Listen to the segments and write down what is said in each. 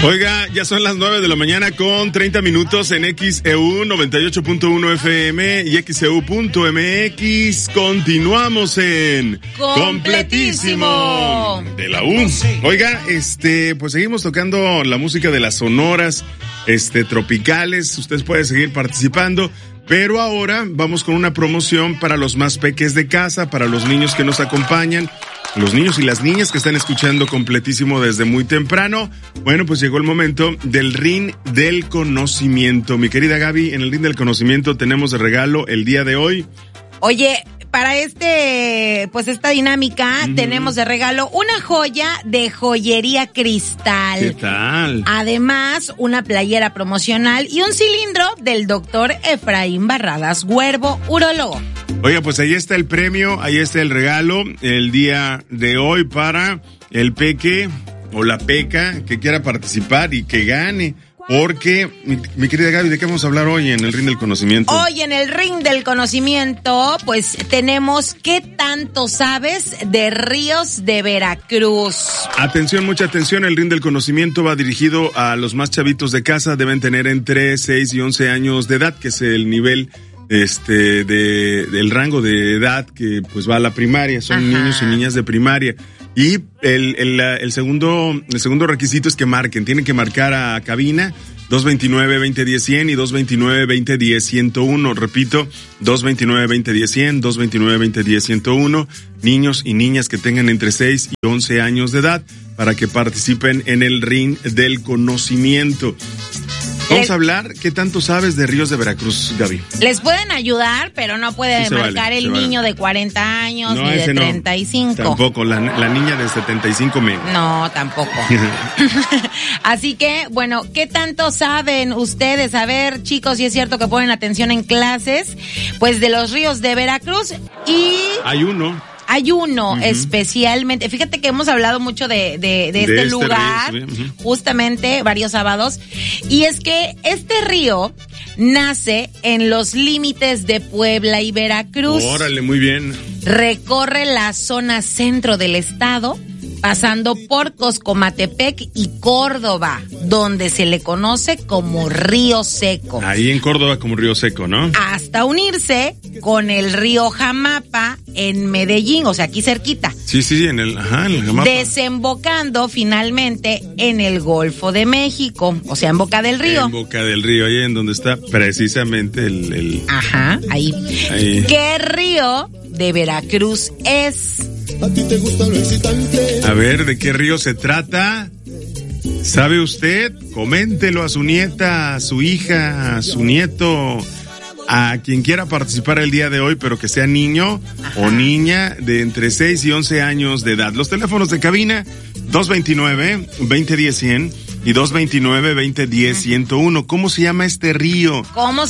Oiga, ya son las 9 de la mañana con 30 minutos en XEU 98.1 FM y XEU.mx. Continuamos en Completísimo de la U. Oiga, pues seguimos tocando la música de las sonoras, tropicales. Usted puede seguir participando. Pero ahora vamos con una promoción para los más peques de casa, para los niños que nos acompañan, los niños y las niñas que están escuchando Completísimo desde muy temprano. Bueno, pues llegó el momento del Ring del Conocimiento. Mi querida Gaby, en el Ring del Conocimiento tenemos de regalo el día de hoy. Oye, para esta dinámica tenemos de regalo una joya de joyería Cristal. ¿Qué tal? Además, una playera promocional y un cilindro del doctor Efraín Barradas Huervo, urólogo. Oiga, pues ahí está el premio, ahí está el regalo el día de hoy para el peque o la peca que quiera participar y que gane. Porque, mi querida Gaby, ¿de qué vamos a hablar hoy en el Ring del Conocimiento? Hoy en el Ring del Conocimiento, pues tenemos ¿qué tanto sabes de ríos de Veracruz? Atención, mucha atención, el Ring del Conocimiento va dirigido a los más chavitos de casa, deben tener entre 6 y 11 años de edad, que es el nivel del rango de edad que pues va a la primaria, son niños y niñas de primaria. Y el segundo requisito es que marquen, tienen que marcar a cabina 229-2010-100 y 229-2010-101, repito, 229-2010-100, 229-2010-101, niños y niñas que tengan entre 6 y 11 años de edad para que participen en el Ring del Conocimiento. Vamos a hablar, ¿qué tanto sabes de ríos de Veracruz, Gaby? Les pueden ayudar, pero no puede marcar el niño de 40 años ni de 35. Tampoco, la niña de 75 menos. No, tampoco. Así que, bueno, ¿qué tanto saben ustedes? A ver, chicos, si es cierto que ponen atención en clases, pues de los ríos de Veracruz y... Hay uno especialmente, fíjate que hemos hablado mucho de este lugar, justamente varios sábados, y es que este río nace en los límites de Puebla y Veracruz. Órale, muy bien. Recorre la zona centro del estado, pasando por Coscomatepec y Córdoba, donde se le conoce como Río Seco. Ahí en Córdoba como Río Seco, ¿no? Hasta unirse con el río Jamapa en Medellín, o sea, aquí cerquita. Sí, en el Jamapa. Desembocando finalmente en el Golfo de México, o sea, en Boca del Río. En Boca del Río, ahí en donde está precisamente el... ahí. ¿Qué río de Veracruz es? A ti te gusta lo excitante. A ver, ¿de qué río se trata? ¿Sabe usted? Coméntelo a su nieta, a su hija, a su nieto, a quien quiera participar el día de hoy, pero que sea niño o niña de entre 6 y 11 años de edad. Los teléfonos de cabina, 229-2010-100 y 229-2010-101. ¿Cómo se llama este río?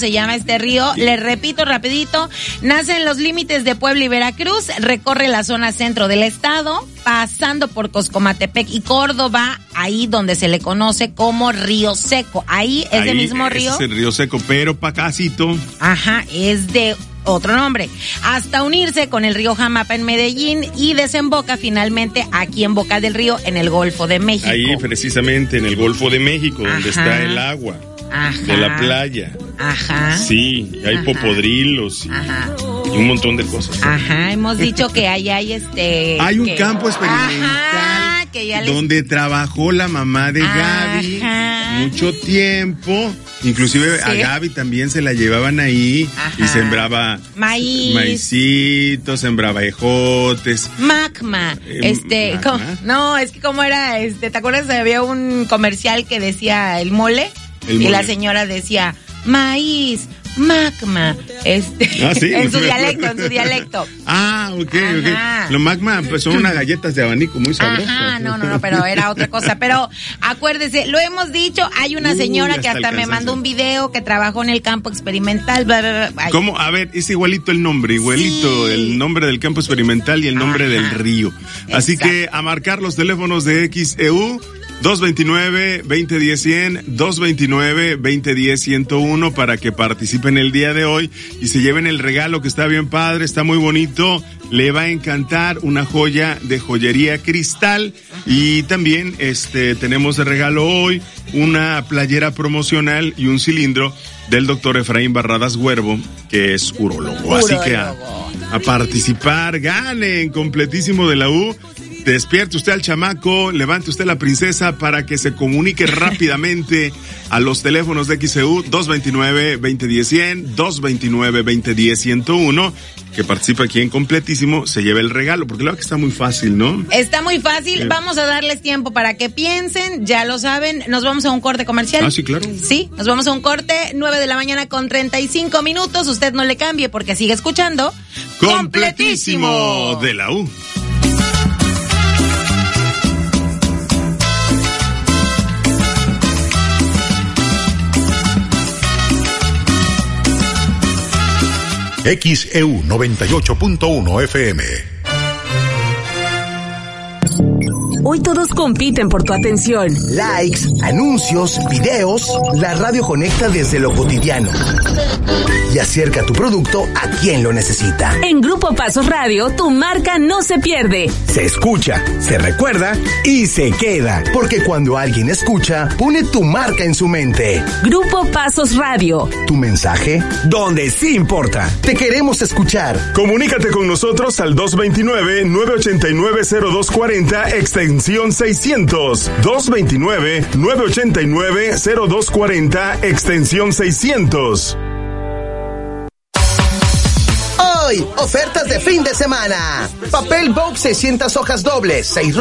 Les repito rapidito. Nace en los límites de Puebla y Veracruz, recorre la zona centro del estado, pasando por Coscomatepec y Córdoba, ahí donde se le conoce como Río Seco. Ahí es el mismo río. Es el Río Seco, pero pacacito. Es de otro nombre, hasta unirse con el río Jamapa en Medellín y desemboca finalmente aquí en Boca del Río en el Golfo de México. Ahí precisamente en el Golfo de México, donde está el agua de la playa. Sí, hay popodrilos y un montón de cosas. Hemos dicho que ahí hay hay un campo experimental donde trabajó la mamá de Gaby mucho tiempo. Inclusive a Gaby también se la llevaban ahí y sembraba maicito, sembraba ejotes. Magma. No, es que como era, ¿te acuerdas? Había un comercial que decía el mole. Y la señora decía maíz, magma, en su dialecto. Ok. Lo magma, pues son unas galletas de abanico muy sabrosas. No, pero era otra cosa. Pero acuérdese, lo hemos dicho, hay una señora que hasta me mandó un video que trabajó en el campo experimental. ¿Cómo? A ver, es igualito el nombre, el nombre del campo experimental y el nombre del río. Así que a marcar los teléfonos de XEU 229-2010-100, 229-2010-101 para que participen el día de hoy y se lleven el regalo que está bien padre, está muy bonito, le va a encantar, una joya de joyería cristal. Y también tenemos de regalo hoy una playera promocional y un cilindro del doctor Efraín Barradas Huervo, que es urólogo. Así que a participar, ganen completísimo de la U. Despierte usted al chamaco, levante usted la princesa para que se comunique rápidamente a los teléfonos de XEU 229-2010-100, 229-2010-101, que participa aquí en completísimo, se lleve el regalo, porque la verdad que está muy fácil, ¿no? Está muy fácil, vamos a darles tiempo para que piensen, ya lo saben, nos vamos a un corte comercial. Ah, sí, claro. Sí, nos vamos a un corte, 9:35 a.m, usted no le cambie porque sigue escuchando Completísimo de la U. XEU 98.1 FM. Hoy todos compiten por tu atención. Likes, anuncios, videos. La radio conecta desde lo cotidiano y acerca tu producto a quien lo necesita. En Grupo Pasos Radio, tu marca no se pierde. Se escucha, se recuerda y se queda. Porque cuando alguien escucha, pone tu marca en su mente. Grupo Pasos Radio. Tu mensaje, donde sí importa. Te queremos escuchar. Comunícate con nosotros al 229-989-0240, extensión 600. 229-989-0240, extensión 600. Hoy, ofertas de fin de semana. Papel Vogue 600 hojas dobles, 6